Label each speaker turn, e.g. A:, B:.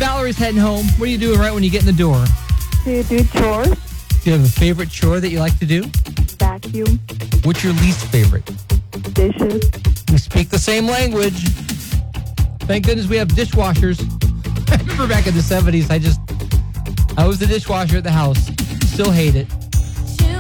A: Valerie's heading home. What are you doing right when you get in the door?
B: To do chores.
A: Do you have a favorite chore that you like to do?
B: Vacuum.
A: What's your least favorite?
B: Dishes.
A: We speak the same language. Thank goodness we have dishwashers. I remember back in the 70s, I was the dishwasher at the house. Still hate it.